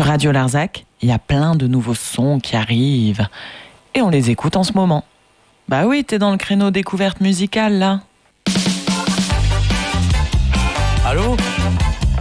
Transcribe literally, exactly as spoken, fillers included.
Sur Radio Larzac, il y a plein de nouveaux sons qui arrivent. Et on les écoute en ce moment. Bah oui, t'es dans le créneau découverte musicale, là. Allô ?